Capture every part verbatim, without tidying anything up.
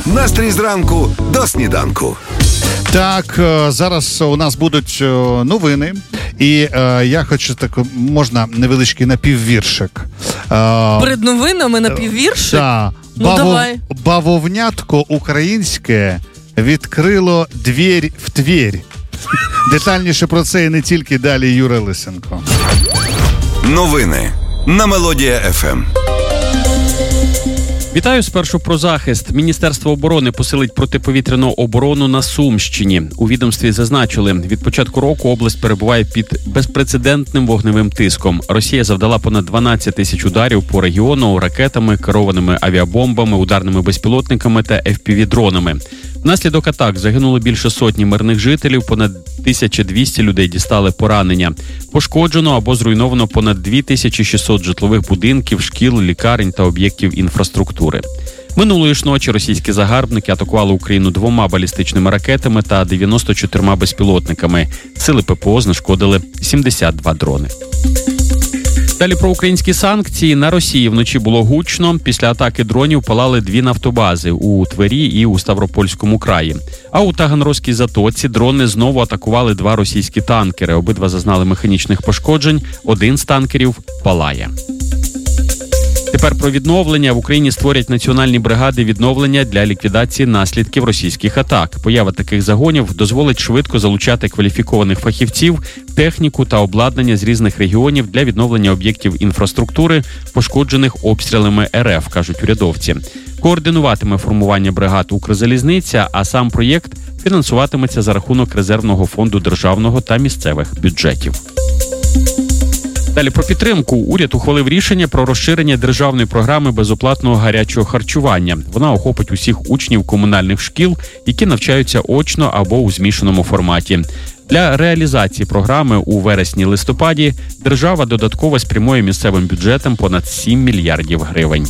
Настрій зранку до сніданку. Так, зараз у нас будуть новини. І е, я хочу так, можна невеличкий напіввіршик. Е, Перед новинами напіввіршик? Так. Ну, Бавов... давай. Бавовнятко українське відкрило двір в Тверь. Детальніше про це і не тільки, далі Юра Лисенко. Новини на Мелодія еф ем. Вітаю, спершу про захист. Міністерство оборони посилить протиповітряну оборону на Сумщині. У відомстві зазначили, від початку року область перебуває під безпрецедентним вогневим тиском. Росія завдала понад дванадцять тисяч ударів по регіону ракетами, керованими авіабомбами, ударними безпілотниками та еф пі ві-дронами. Внаслідок атак загинуло більше сотні мирних жителів, понад тисяча двісті людей дістали поранення. Пошкоджено або зруйновано понад дві тисячі шістсот житлових будинків, шкіл, лікарень та об'єктів інфраструктури. Минулої ж ночі російські загарбники атакували Україну двома балістичними ракетами та дев'яносто чотирма безпілотниками. Сили пе пе о знешкодили сімдесят два дрони. Далі про українські санкції. На Росії вночі було гучно. Після атаки дронів палали дві нафтобази у Твері і у Ставропольському краї. А у Таганрозькій затоці дрони знову атакували два російські танкери. Обидва зазнали механічних пошкоджень. Один з танкерів палає. Тепер про відновлення. В Україні створять національні бригади відновлення для ліквідації наслідків російських атак. Поява таких загонів дозволить швидко залучати кваліфікованих фахівців, техніку та обладнання з різних регіонів для відновлення об'єктів інфраструктури, пошкоджених обстрілами ер еф, кажуть урядовці. Координуватиме формування бригад Укрзалізниця, а сам проєкт фінансуватиметься за рахунок резервного фонду державного та місцевих бюджетів. Далі про підтримку. Уряд ухвалив рішення про розширення державної програми безоплатного гарячого харчування. Вона охопить усіх учнів комунальних шкіл, які навчаються очно або у змішаному форматі. Для реалізації програми у вересні-листопаді держава додатково спрямує місцевим бюджетам понад сім мільярдів гривень.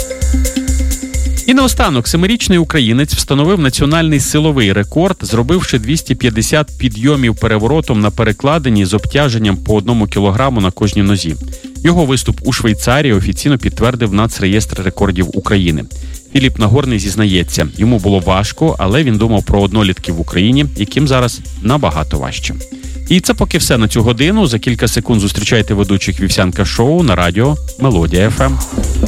І наостанок, семирічний українець встановив національний силовий рекорд, зробивши двісті п'ятдесят підйомів переворотом на перекладині з обтяженням по одному кілограму на кожній нозі. Його виступ у Швейцарії офіційно підтвердив Нацреєстр рекордів України. Філіп Нагорний зізнається, йому було важко, але він думав про однолітків в Україні, яким зараз набагато важче. І це поки все на цю годину. За кілька секунд зустрічайте ведучих Вівсянка шоу на радіо Мелодія еф ем.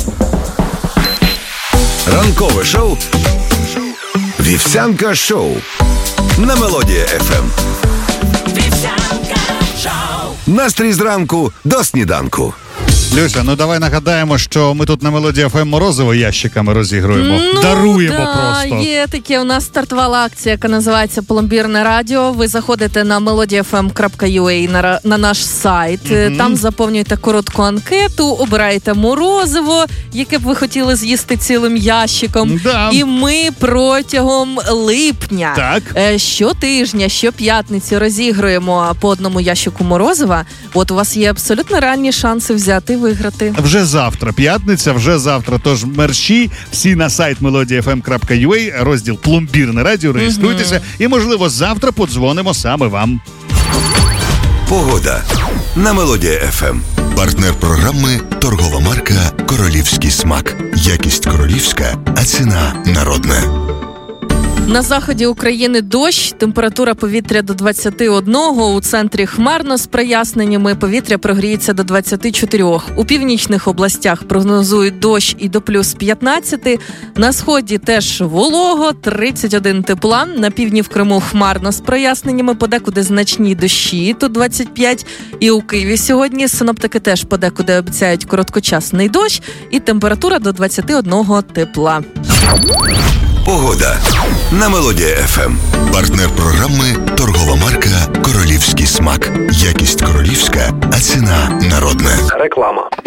Ранкове шоу Вівсянка шоу на Мелодія еф ем. Вівсянка шоу. Настрій зранку до сніданку. Люся, ну давай нагадаємо, що ми тут на Мелодія еф ем морозиво ящиками розігруємо. Ну, Даруємо да, просто. Є таке. У нас стартувала акція, яка називається «Пломбірне радіо». Ви заходите на мелодія еф ем крапка ю а, на, на наш сайт. Mm-hmm. Там заповнюєте коротку анкету, обираєте морозиво, яке б ви хотіли з'їсти цілим ящиком. Да. І ми протягом липня так. щотижня, щоп'ятниці розігруємо по одному ящику морозива. От у вас є абсолютно реальні шанси взяти виграти. Вже завтра, п'ятниця, вже завтра. Тож мерщі, всі на сайт мелодія еф ем крапка ю а, розділ «Пломбірне радіо», реєструйтеся, угу. І, можливо, завтра подзвонимо саме вам. Погода на Мелодія еф ем. Партнер програми «Торгова марка «Королівський смак». Якість королівська, а ціна народна. На заході України дощ, температура повітря до двадцять один, у центрі хмарно з проясненнями, повітря прогріється до двадцять чотири. У північних областях прогнозують дощ і до плюс п'ятнадцять. На сході теж волого, тридцять один тепла. На півдні в Криму хмарно з проясненнями, подекуди значні дощі, тут двадцять п'ять. І у Києві сьогодні синоптики теж подекуди обіцяють короткочасний дощ і температура до двадцять один тепла. Погода на Мелодія еф ем. Партнер програми «Торгова марка «Королівський смак». Якість королівська, а ціна народна. Реклама.